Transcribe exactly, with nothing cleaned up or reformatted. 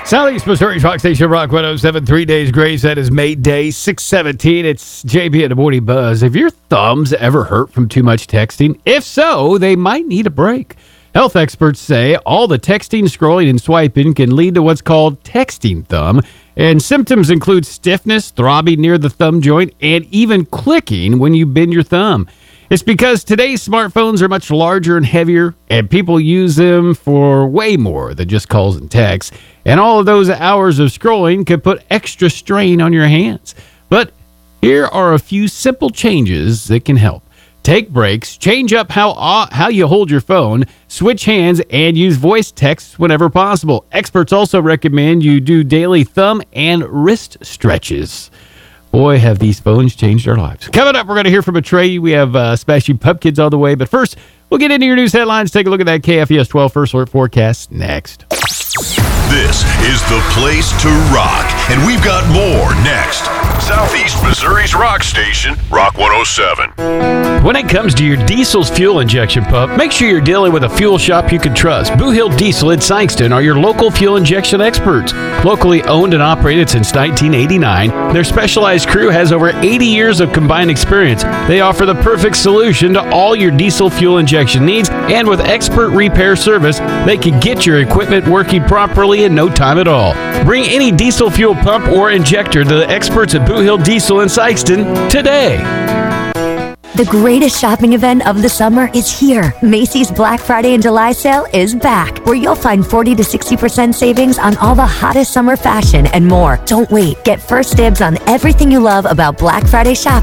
Southeast Missouri's Rock Station, Rock one oh seven, three days grace. That is May Day, six seventeen. It's J B at the Morning Buzz. Have your thumbs ever hurt from too much texting? If so, they might need a break. Health experts say all the texting, scrolling, and swiping can lead to what's called texting thumb. And symptoms include stiffness, throbbing near the thumb joint, and even clicking when you bend your thumb. It's because today's smartphones are much larger and heavier, and people use them for way more than just calls and texts. And all of those hours of scrolling could put extra strain on your hands. But here are a few simple changes that can help. Take breaks, change up how uh, how you hold your phone, switch hands, and use voice texts whenever possible. Experts also recommend you do daily thumb and wrist stretches. Boy, have these phones changed our lives. Coming up, we're going to hear from a Trey. We have uh, Smashing Pup Kids all the way. But first, we'll get into your news headlines. Take a look at that K F E S twelve First Alert forecast next. This is the place to rock, and we've got more next. Southeast Missouri's rock station, Rock one oh seven. When it comes to your diesel's fuel injection pump, make sure you're dealing with a fuel shop you can trust. Boo Hill Diesel in Sikeston are your local fuel injection experts. Locally owned and operated since nineteen eighty-nine, their specialized crew has over eighty years of combined experience. They offer the perfect solution to all your diesel fuel injection needs, and with expert repair service, they can get your equipment working properly in no time at all. Bring any diesel fuel pump or injector to the experts at Boo Hill Diesel in Sikeston today. The greatest shopping event of the summer is here. Macy's Black Friday and July sale is back, where you'll find forty to sixty percent savings on all the hottest summer fashion and more. Don't wait. Get first dibs on everything you love about Black Friday shopping